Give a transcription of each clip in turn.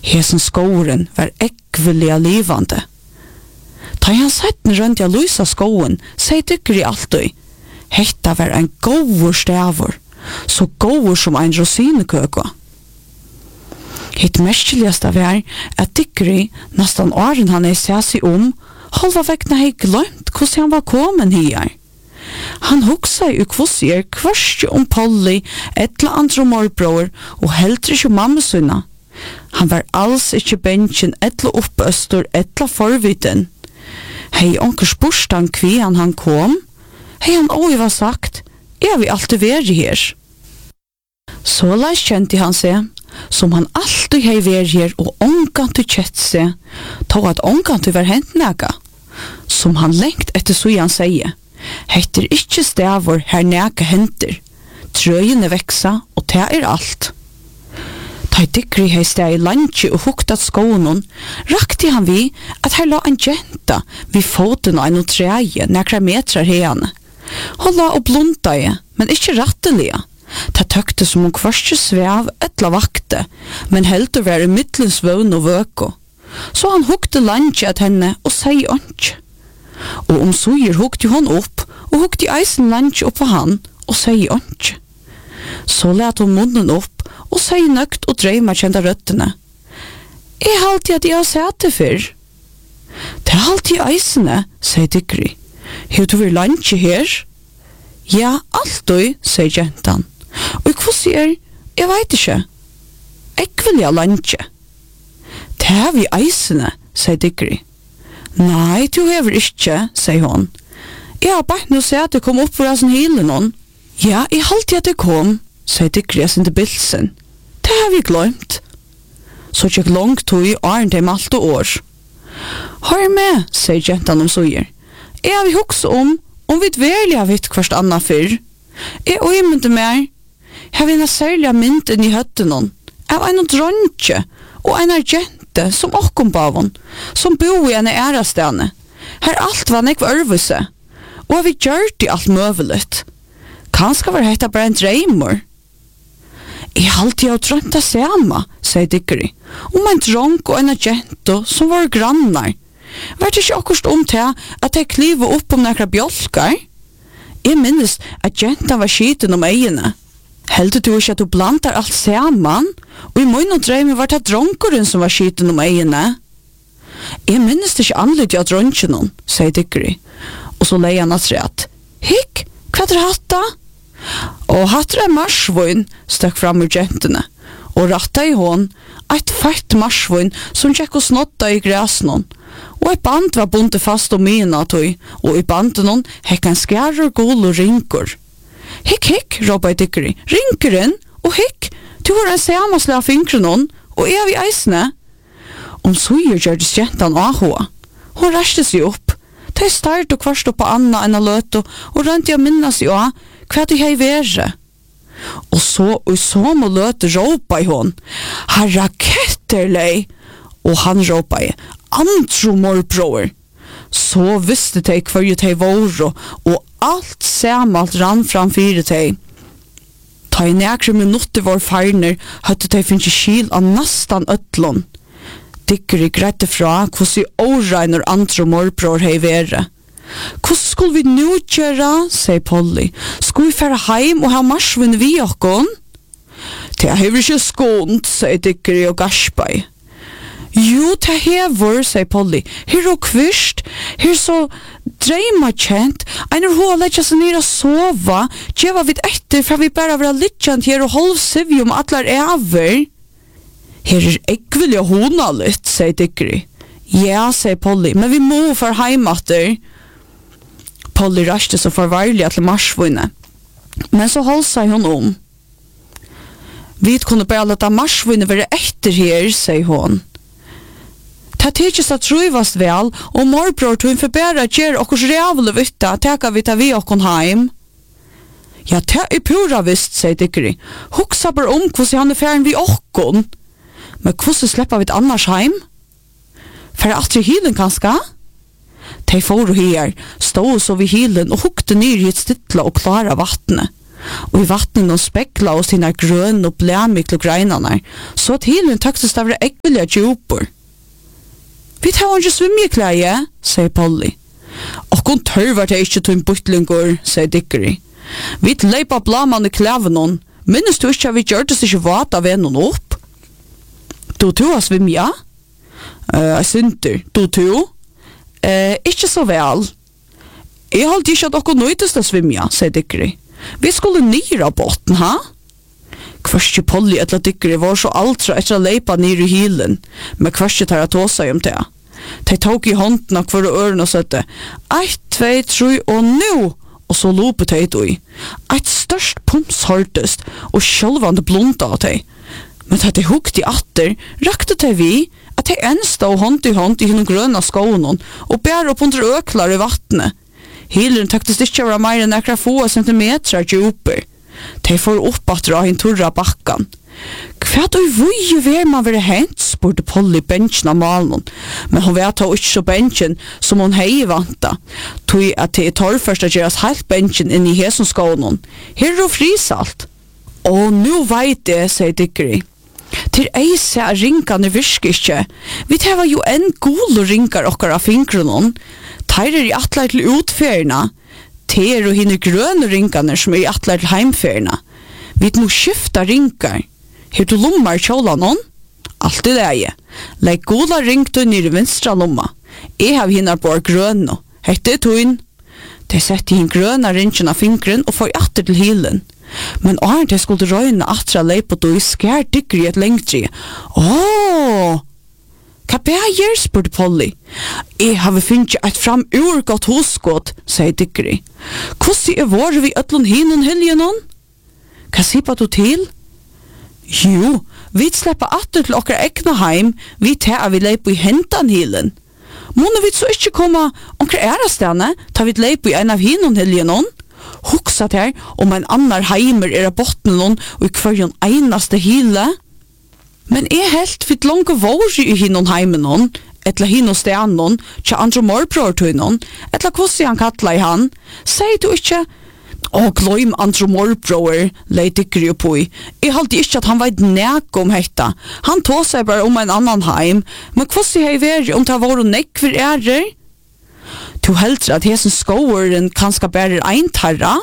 Hesen skåren var ekveliga livande. Ta han setten rundt jeg lysa skåen, sier dykker i alltid. Hetta var en gåvor stavor, så gåvor som en rosinekøko. Hitt merkeligaste var at dykker i nastan åren han seg seg halva vekna hei glömt hvordan han var kommen her. Han hugsa i kvosier kvarst Polly, etla andre morbror og heldre ikke mamma sunna. Han var alls ikke bensjen etla oppøstor etla forviden. Hei onker spørstan kvian han kom, hei han var sagt, jeg vil alltid være her. Så lai kjente han seg, som han alltid hei vært her og ångant til kjett seg, tog at ångant til var hent nega. Som han lengt etter så han sier, heter ikkje stavor her nega henter, trøyene veksa og det alt. Ta dykkri hei steg i landje og hukta skånen, rakti han vi at her la en jenta vid foten av en treie nekra metrar hene. Hun la og blunda i, men ikkje rattelige. Ta tøkte som hun kvarskje svev etla vakte, men helt å være midtlens vøvn og vøko. Så han hukte landje at henne og sier åndsje. Og suger hukte hun opp, og hukte eisen landje opp på han og sier åndsje. Så let hun munnen opp, og sier nøgt og dreima kjenda røttene. Jeg halte at jeg har sett det før. Det er alltid eisene, sier dykkeri. Har du vært landje her? Ja, alltid, sier jentan. Og hva sier? Jeg vet ikke. Jeg vil ha landje. Det er vi eisene, sier dykkeri. Nei, du hever ikke, sier hun. Jeg har bare nå sett at det kom opp for oss en hele noen. Ja, jeg halte at det kom, sier dykkeri sin til bilsen. Det har vi glemt. Så tjekk langt tog i åren til malte år. Hør med, sier jentan suger. Jeg har vi hukse om vi virkelig har vitt hverst anna fyrr. Jeg øymynte mer. Jeg har en særlig mynd inn i høtten hon. Jeg var en dronje og en jente som okkom bavon, som bo i en ærastane. Her alt var nekv ørvuse. Og jeg vi gjørt i alt møvelet. Kanskje var dette bare en dreimor. Jeg halte jeg drømte samme, sier dykkeri, om en dronk og en jente som var grannar. Var det ikke akkurat til at jeg kliver opp om nekra bjolkar? Jeg minnes at jenta var skiten om eiene. Heldet du ikke at du blandar alt saman? Og i munnen dreime var det dronkoren som var skiten om eiene. Jeg minnes det ikke anledde av dronken, sier dykkeri. Og så leier han at rett. Hikk, hva er hatta? Og hatter marsvøyn, stakk fram ur jentene. Og ratta i hånd, et fætt marsvøyn som tjekk og snotta i græsen. Og et band var bundet fast om mina tøy, og i banden hekk en skjærer gul og rinker. Hikk, hikk, råpa i dykkeri. Rinkeren, og hikk, du har en samasle av fingren og er vi eisne. Suger gjørdes jentan ahoa. Hun reste seg opp. De start og kvarst på Anna enn løto, og rønt jeg minnes jo hva du hei være. Og så må løte råpa i hon. Herra ketterlei! Og han råpa i andro morbror. Så visste de hver de var, og alt samalt rann framfyrir de. Ta i nekre minutter var farner, høtte de finnes skil av nastan øtlån. Dykkeri greit fra hvordan åregner andre morbror hei være. Hvordan skulle vi nå gjøre, sier Polly. Skulle vi fære heim og ha marsvinn vi okkon? Det hever ikke skånt, sier dykkeri og garspai. Jo, det hever, sier Polly. Her og kvist, her så dreima kjent, einer hoa letja seg nere og sova, djeva vid etter, for vi bare var litt her og holv sivj om atlar over. Her ekvelig hona litt, sier dykkeri. Ja, sier Polly, men vi må for heimater. Polly raste så farvarlig til marsvunnet. Men så holdt seg hun Vi kunne bare leta marsvunnet være etter her, sier hun. Det tykkes at truvast vel, og morbror tog for bare gjør okkurs rævle vitta, teka vi ta vi okkon heim. Ja, det er pura visst, sier dykkeri. Huksa bare hvordan han færen vi okkon. Men hvordan slipper vi annars heim? For at i hilen kanska? De får her, stod så vid hilen og hukte nyr i et stytla og klara vattnet. og i vattnet spekla oss sina grøn og blæmikl og greinarna, så at hilen taksist av ekvelige djupor. Vi tar ikke svimmekleie, sier Polly. Og kun tørver det ikke til en butlinger, sier Dickory. Vi leipa blaman i klævenon, minnes du ikke at vi gjør det ikke vata ved noen opp? Du har svimja? Jeg synder, du? Ikke så vel. Jeg holdt ikke at dere nøytest å svimja, sier Dickory. Vi skulle nyra båten, ha? Kvarskje Polly etla Dickory var så altra etter å leipa nyr i hilen, men kvarskje tar jeg tåsa om det. De tok i hånden av hver øren og søtte 1, 2, 3 og nå! Og så lopet de i. Et størst pumps hørtest, og sjølvande blunda av de. Men da de hukt i atter, rakte de vi at de ensta og hånd i henne grønne skånen, og bær opp under øklar i vattnet. Hilen taktest ikke være mer enn ekra få centimeter djuper. De får opp at dra hinn turra bakkan. Hva du vui ver man være hent, spurte Polly benchen av malen, men hun vet ikke så benchen som hun hei vanta, tog at det torrførst at gjøres helt benchen inn i hesenskånen. Her er frisalt. Og nu veit det, sier Dickory. Til eise er ringene virker ikke. Vi tar jo en gul ringar okkar av fingrene. Tar i atler til utferna. Ter og hinne grønne ringene som i atler til heimferna. Vi må skifta ringar. Her du lommar kjola nån? Alt i leie. Leik goda ringt du nere vinstra lomma. Jeg har hinnar på grønne. Hette tuin. De sette hinn grøna ringen av fingren og får atter til hilen. Men åren de skulle røyne atra leip og du skær Dickory et lengtri. Åh! Hva beger, spurte Polly. Jeg har finnet et fram urgått hosgått, sier Dickory. Hvordan er våre vi øtlån hinnen helgenon? Hva sier du til? Jo, vi slipper atter til okkar egna heim, vi tar vi leip i hentan hilen. Måne vi så ikke komme omkring ærastane, tar vi leip i en av hinnen helgenon? Huksat her om en annar heimer av bottenen og i kvarjon einaste hile. Men helt fitt langt vår i hinnon heimenon, etla hinnon steanon, tja andre morbrortuinon, etla kvossi han kattla i han. Sier du ikke, gløym andre morbror, lei Dickory på i. Jeg halte ikke at han veit nek om hetta. Han tog seg bare om en annan heim, men kvossi hei veri om ta våre nekver ærer? Du heldur at hesen skåren kanskje bare ein tarra?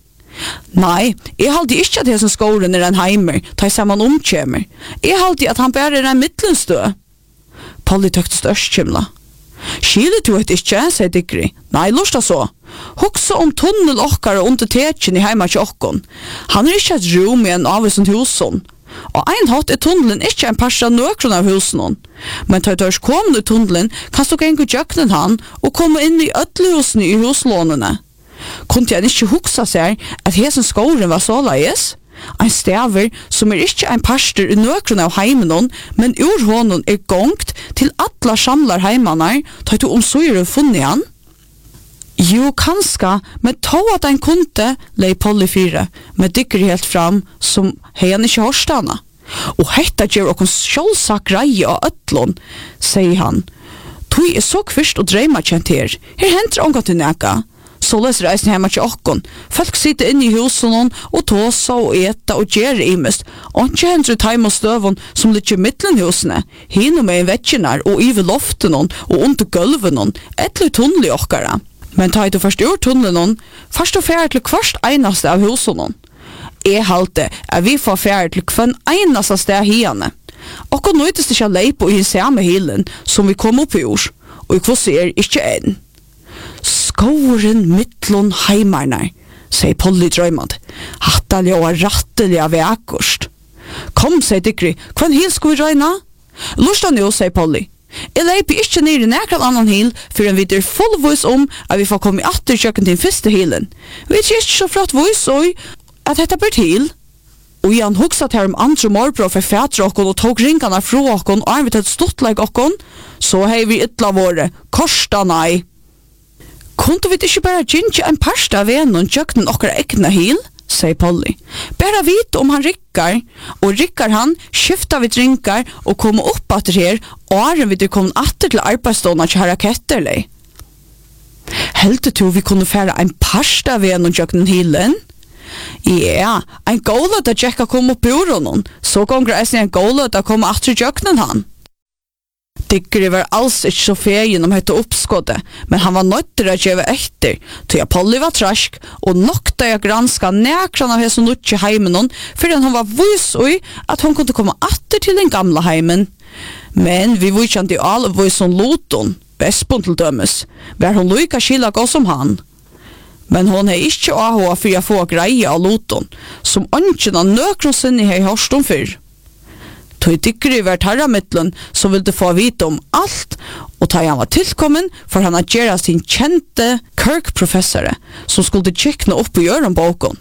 Nei, jeg halte ikke at hesen skåren en heimer, ta i saman omkjemer. Jeg halte at han bare en midlenstø. Polly tøkte størskymla. Skile du et ikke, sier Dickory. Nei, lusta så. Hoksa om tunnel okkar under tekjen i heima til okkon. Han ikke et rom i en avvisend husen. Og ein hatt tunnelen ikke en parst av nøkron av husen. Men tar du kom i tunnelen, kan du genge jøknen han og komme inn i ødlehusene i huslånene. Kunde jeg ikke huksa seg at hesen skåren var så leies? Ein staver som ikke en parster i nøkron av heimenon, men ur honon gongt til alla samlar heimanar, tar du omsøyre funnet han? Jo, kanska, men to at ein kunde, lei Polly 4, med Dickory helt fram, som hei han ikke hårstana. Og hetta gjør okkur sjålsak greie av øtlån, sier han. Tui så kvist og dreima kjent her. Her henter ongat til neka. Så leser reisen hjemme til okkon. Folk sitter inne i husen og tåsa og eta og gjere imest. Og ikke henter taim og støvun som ligger i mittlen husene. Hino med i vettjenar og iver loften og under gulven etler tunnel i okkara. Men ta du først ur tunnelen, først og færre til hverst einaste av husen. Jeg halte at vi får færre til hvern einaste sted hiene. Okkur nøytest ikke leip og i samme hilen som vi kom opp i år, og i kvossi ikke en. Skåren mittlun heimarnar, sier Polly drøymand. Hattalja og rattelja vekkust. Kom, sier Dickory, hvern hil skal vi røyna? Lusta nu, sier Polly. Jeg leiper ikke nere nekran annan hil, for en vidder fullvis om at vi får komme atter kjøkken til den første hilen. Vi er ikke så flott vis og at dette blir til. Og han huksat her om andre morbror for fætre okkon og tog ringene fra okkon og han vidt et stortleik okkon, så hei vi ytla våre, korsta nei. Kunde vi ikke bare gynnke en parsta av en og kjøkken okkar egna hil? Sier Polly. Bara vite om han rikkar, og rikkar han, skifta vi drinkar og komme opp atter her, og åren vi komme atter til arbeidsstående til herra ketterlei. Heldet du vi kunne fære en parsta ved noen jøkken hilen? Ja, en gålet at Jekka kom opp ur honom, så gonger eisen en gålet at kom atter jøknen han. Diggeri var alls ikke så fegin hette oppskottet, men han var nødt til å gjøre etter, til Polly var trask, og nokta jeg granska nekran av hese nutje heimen fordi han var vis ui at hun kunne komme atter til den gamle heimen. Men vi var ikke all vis som loton, Vespon til dømes, var hun lika skila gå som han. Men hon er ikke ahoa for å få greie av loton, som ønsken av nøkron sinni hei hørst om fyrr. Tog diggeri var tarramiddelen som ville få vite om alt, og ta han var tilkommen for han at gjøre sin kjente Kirk-professore som skulle kikne opp i ørenboken.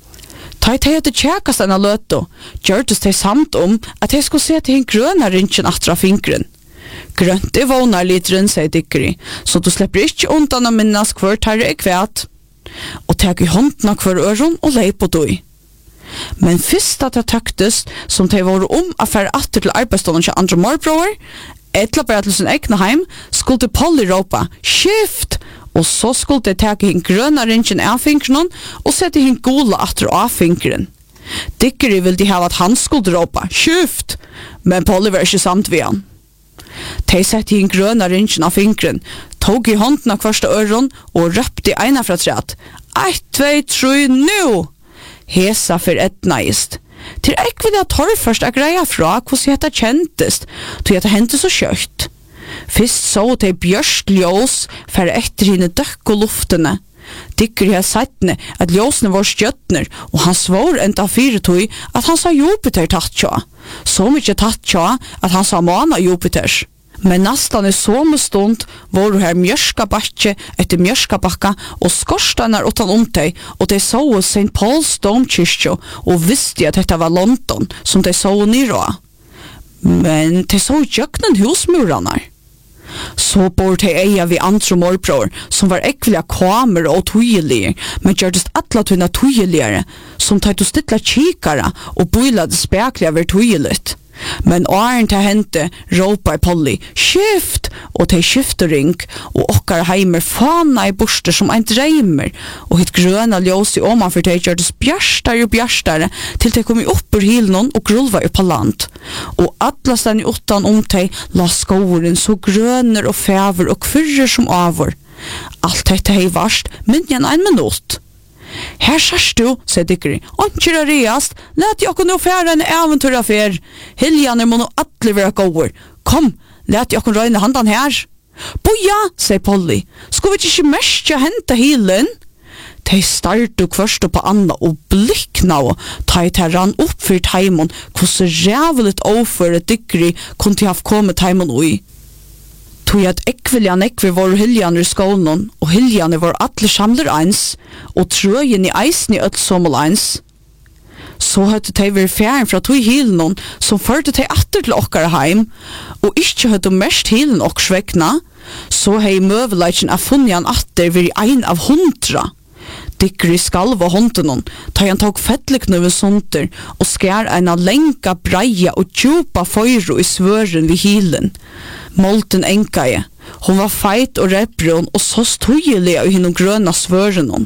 Ta i hadde tjekast denne løto, gjørtes de samt om at de skulle se til en grønne rinchen atra fingren. Grønt er vånar literen, sier diggeri, så du slipper ikke undan å minnes hver tarre er kvæt. Og teg i hånden av hver øron og lei på døy. Men fyrst at det tøktes som de var affære atter til arbeidsstånden til andre morbrøver, etla bare til sin egna heim, skulle Polly råpa «Skift!» og så skulle de teke hinn grønna ringen av fingren og sette hinn gula atter av fingren. Diggeri ville de hava at han skulle råpa «Skift!» men Polly var ikke samt ved han. De sette hinn grønna ringen av fingren, tog i hånden av hverste øron og røpte eina fra træt «1, 2, 3, nu!» Hesa for etnaist. Til ek vil jeg torr først a greia fra hvordan dette kjentest, til at det hendte så kjøtt. Fyrst så de bjørst ljós for etter henne døkk og luftene. Dikker jeg settene at ljósene var stjøttner, og han svår enda fire tog at han sa Jupiter tatt tja. Så mykje tatt tja at han sa Mana Jupiters. Men nastan i somme stund var her mjørska bakje etter mjørska bakka og skorsteiner utan omteg, og de så St. Paul's domkirkjo og visste at dette var London som de så nyrå. Men de så jøknen husmuranar. Så bor de eia vi andre morbror som var ekvelia kamer og tøyelige, men gjørdes atla tøyna tøyeligere, som tatt å stilla kikara og bøylade spekliga ver tøyelitt. Men åren til hente råpa i Polly «Skift!» og til skiftering og okkar heimer fana i borster som ein dreimer og hitt grøna ljós i oman for de gjørdes bjærstare og bjærstare til de kom i oppur hilen og grulva i på land og atlastan i åttan de la skåren så grønner og fæver og kvirrer som avur. Alt dette hei varst minjen ein minutt. Her sørst du, sier diggeri, «Ånkjera reast, let jeg kunne fære en eventyraffær. Hiljaner må nå atle være gåer. Kom, let jeg kunne røyne handan her.» «Boja», sier Polly, «skulle vi ikke mest ja hente hilen?» De startu kvørst på Anna og blikkna og ta i terran oppfyrt heimon hvordan ræveligt overføre diggeri kunne haft kommet heimon ui. Tog at ekviljan var hiljaner i skålen, og hiljaner var atle samler eins, og trøyen i eisen i øtsommel eins. Så høtte de vært fjern fra tog hilen, som førte de atter til okkar heim, og ikke høtte mest hilen okkars vekna, så hei møveleitjen av funnian atter vært ein av 100. Diggeri skalva hånden, ta han tog fettliknøve sunter, og skær en av lenka breia og djupa føyro i svøren vid hilen. Molten enkaje. Hon var feit og rebrun og så støyelig i hinnom grøna svøren hon.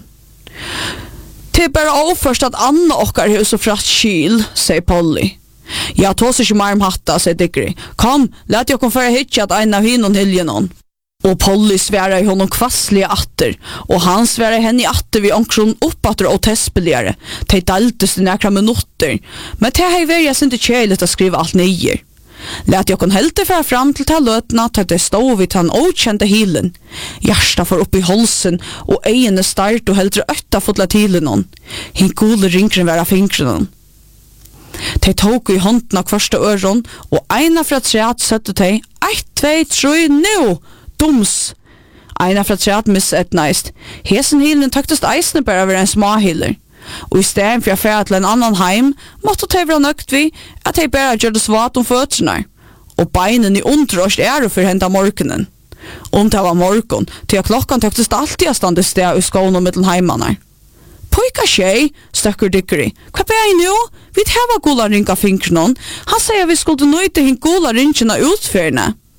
Det bare avførst at Anna okkar hos og fratt kyl, sier Polly. Ja, tås ikke mer om hatta, sier Diggeri. Kom, let jeg kom for å hitje at ein av hinnom hiljen hon. Og Polly sværa i honom kvasslige atter, og han sværa henne i atter vi omkron oppatter og tespeliare. De daltes i nekra minutter, men det hei veri jeg sindi kjeiligt å skrive alt nyer. Lät jag kon helte fara fram til ta løtna til det stod vid han okjente hilen. Hjärsta for upp i halsen og egene start og heldre øtta fotla tilen hon. Hin gule ringren var av fingren. De tog i hånden av hverste øron og eina fra treat søtte de 1, 2, 3, nu! Doms! Eina fra treat missetneist. Hesen hilen tøktest eisne bare over en smahiler. Og i stedet for å fære til en annan heim, måtte de være nøkt vi at de bare gjør det svat om fødsene. Og beinen i ondrost for henda morgenen. Om det var morgen, til klokkan tøktest alltid stande sted i skålen og middelen heimene. Pojka tjej, støkker Diggeri. Hva ber jeg nå? Vi tar gula ring av fingrene. Han sier vi skulle nøyte henne gula ringen av utfyrene.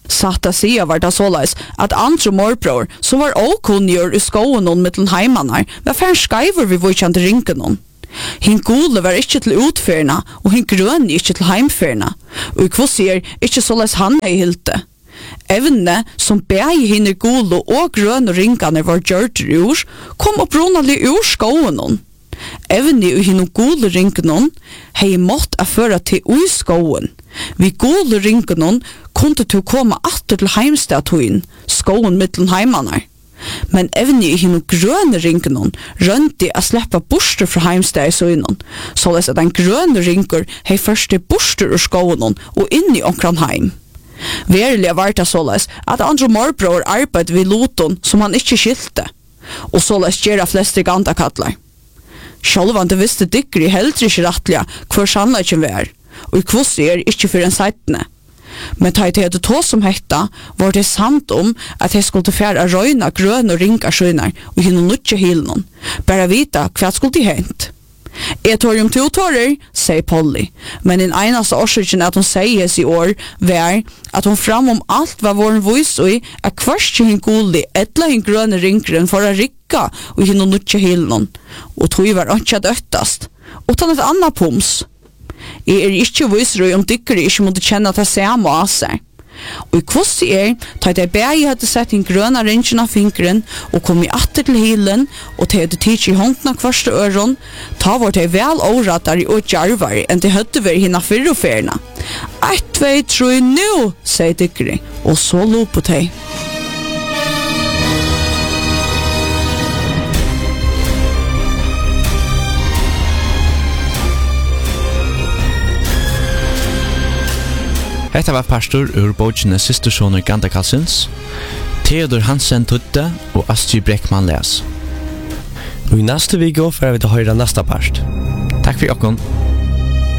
Satt att säga var det såleis att andre morbror som var okunnigur i skoen och mitteln heimanar var färn skaiver vi vujkjande rinken. Hin gule var ikkje til utferna og hin grønne ikkje til heimferna, og i kvosier ikkje såleis han ei hilte. Evne som begge hinne gule og grønne ringane var gjørt ur, kom opprunalig ur skoen. Evne i hinne gule ringene hei mått a føra til ui skoen. Vi gule ringene kunde til komme atter til heimstatuin, skoen mittlen heimanar. Men evne i hinne grønne ringene rønti a sleppa borster fra heimstad i søgnen, såleis at en grønne ringer hei første borster ur skoen og inn i omkran heim. Verilig var det såleis at andre morbror arbeid vid loton som han ikkje skilte, og såleis gjerra fleste gandakattlar. Sjálvande visste dykker i heldre ikkje rattliga hver sannleikken var, og i kvosier ikkje for en seitne. Men ta i til det som hetta, var det samt at jeg skulle færa røyna grøn og ringa skjønner og hinne nutje hilen, bare vita hva skulle de hent. Jeg tår to tårer, sier Polly, men den einaste årsøkken at hun sier i år var at hun fram alt var våren vis og i at hverst hin gulli etla hin grønne ringren for å rikka og hinne nutje hilen, og tog var ikke døttast, utan et annet pums. Jeg ikke viser om dykkere ikke måtte kjenne at jeg ser må av seg. Og i kvossi ta jeg begge hadde sett en grønne ringen av fingeren og kom i atter til hilen og ta jeg tidsi i hånden av hverste øron, ta var det vel årattare og djarvare enn det høtte vært henne fyrre og ferna. 1, 2, 3, nu, sier dykkere, og så lo på teg. Hetta var pastor ur bókina Systerssoner Gandakalsins, Theodor Hansen Tutte og Astrid Breckman les. Og i neste video får vi til høyre neste part. Takk for okkon.